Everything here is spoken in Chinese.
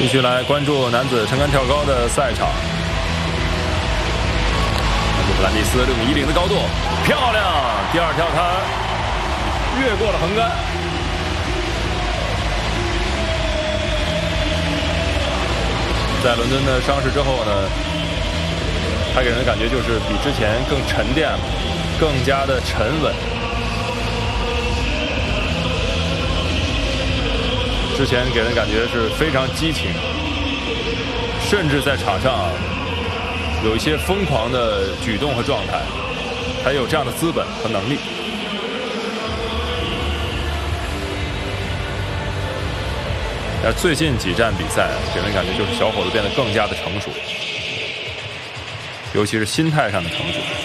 继续来关注男子撑杆跳高的赛场。杜普兰蒂斯6.10米的高度，漂亮！第二跳他越过了横杆。在伦敦的伤势之后呢，他给人的感觉就是比之前更沉淀了，更加的沉稳。之前给人感觉是非常激情，甚至在场上有一些疯狂的举动和状态，他有这样的资本和能力。但最近几站比赛给人感觉就是小伙子变得更加的成熟，尤其是心态上的成熟。